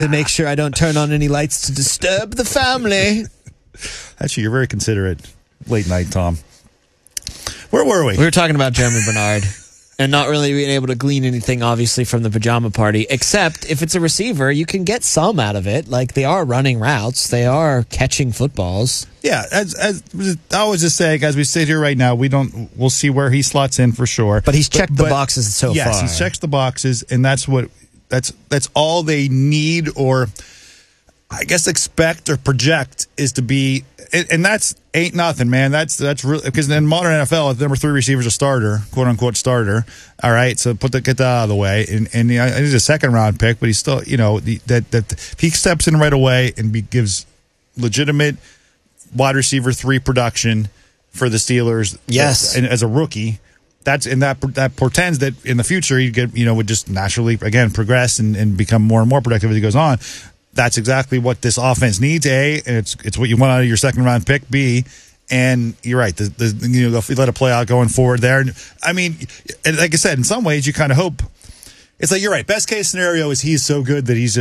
to make sure I don't turn on any lights to disturb the family. Actually, you're very considerate. Late night, Tom. Where were we? We were talking about Jeremy Bernard and not really being able to glean anything, obviously, from the pajama party, except if it's a receiver, you can get some out of it. Like, they are running routes. They are catching footballs. Yeah, as I was just saying, as we sit here right now, we'll see where he slots in for sure. But he's checked the boxes so far. Yes, he checks the boxes, and that's all they need, or I guess expect or project, is to be, and that's ain't nothing, man. That's really, because in modern NFL, the number 3 receiver is a starter, quote unquote starter. All right, so get that out of the way, and he's a second round pick, but he's still, that if he steps in right away and gives legitimate wide receiver 3 production for the Steelers, yes, and as a rookie. That portends that in the future he'd get, would just naturally again progress and become more and more productive as he goes on. That's exactly what this offense needs. A, and it's what you want out of your second round pick. B, and you're right. If you let it play out going forward there. I mean, and like I said, in some ways you kind of hope. It's like, you're right. Best case scenario is he's so good that he's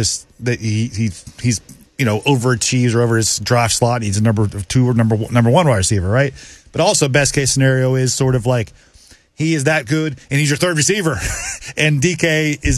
overachieves or over his draft slot. He's a number 2 or number 1 wide receiver, right? But also best case scenario is sort of like, he is that good, and he's your third receiver, and DK is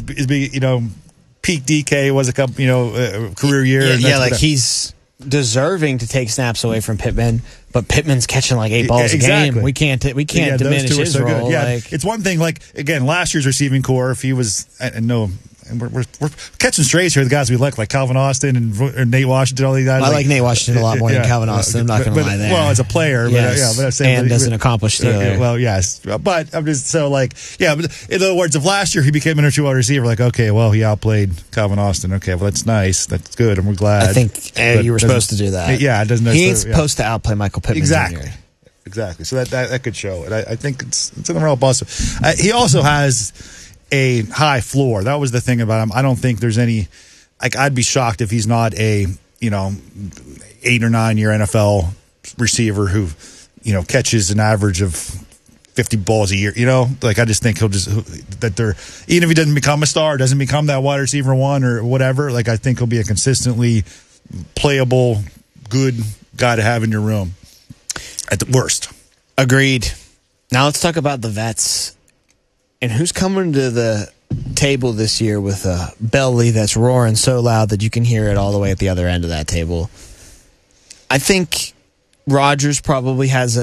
peak DK was a couple, career year. He's deserving to take snaps away from Pittman, but Pittman's catching like 8 balls a game. We can't diminish his role. Yeah, it's one thing. Like again, last year's receiving core, if he was, and we're catching strays here. The guys we like Calvin Austin and Nate Washington, all these guys. I like Nate Washington a lot more than Calvin Austin. I'm not going to lie there. Well, as a player, yes. but I'm saying, and as an accomplished Steeler. Well, yes, but I'm just so but in other words, if last year he became a number 2 wide receiver, okay, well, he outplayed Calvin Austin. Okay, well, that's nice, that's good, and we're glad. I think you were supposed to do that. Yeah, it doesn't. He ain't supposed to outplay Michael Pittman exactly. Jr. Exactly. So that could show it. I think it's in the realm possible. He also has a high floor. That was the thing about him. I don't think there's any. I'd be shocked if he's not a 8 or 9 year NFL receiver who catches an average of 50 balls a year. I just think even if he doesn't become a star, doesn't become that wide receiver 1 or whatever. I think he'll be a consistently playable, good guy to have in your room. At the worst. Agreed. Now let's talk about the vets. And who's coming to the table this year with a belly that's roaring so loud that you can hear it all the way at the other end of that table? I think Rodgers probably has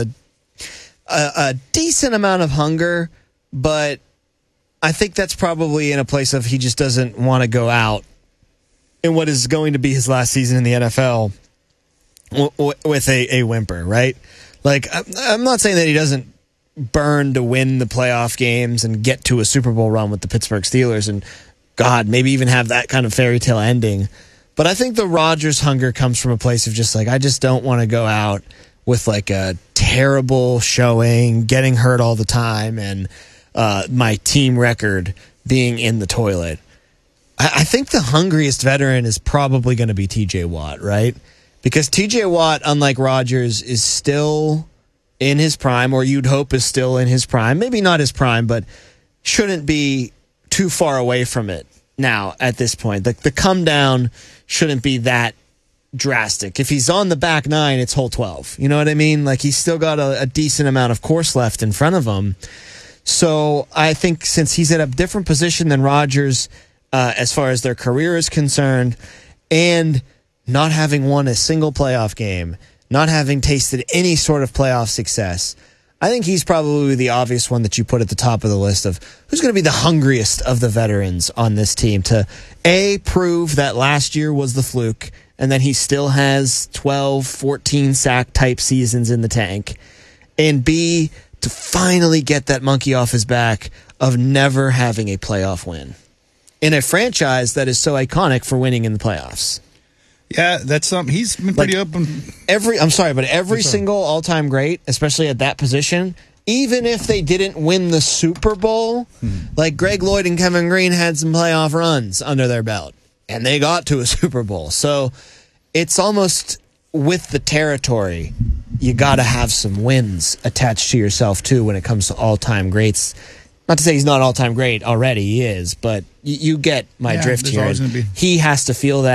a decent amount of hunger, but I think that's probably in a place of he just doesn't want to go out in what is going to be his last season in the NFL with a whimper, right? I'm not saying that he doesn't burn to win the playoff games and get to a Super Bowl run with the Pittsburgh Steelers and, God, maybe even have that kind of fairy tale ending. But I think the Rodgers hunger comes from a place of just I just don't want to go out with a terrible showing, getting hurt all the time, and my team record being in the toilet. I think the hungriest veteran is probably going to be TJ Watt, right? Because TJ Watt, unlike Rodgers, is still in his prime, or you'd hope is still in his prime. Maybe not his prime, but shouldn't be too far away from it now at this point. The come down shouldn't be that drastic. If he's on the back 9, it's hole 12. You know what I mean? He's still got a decent amount of course left in front of him. So I think since he's at a different position than Rodgers as far as their career is concerned, and not having won a single playoff game, not having tasted any sort of playoff success, I think he's probably the obvious one that you put at the top of the list of who's going to be the hungriest of the veterans on this team to, A, prove that last year was the fluke and that he still has 12, 14 sack type seasons in the tank, and B, to finally get that monkey off his back of never having a playoff win in a franchise that is so iconic for winning in the playoffs. Yeah, that's something. He's been pretty open. Every single all-time great, especially at that position, even if they didn't win the Super Bowl, Greg Lloyd and Kevin Green had some playoff runs under their belt, and they got to a Super Bowl. So it's almost with the territory, you got to have some wins attached to yourself, too, when it comes to all-time greats. Not to say he's not all-time great already, he is, but you get my drift here. He has to feel that.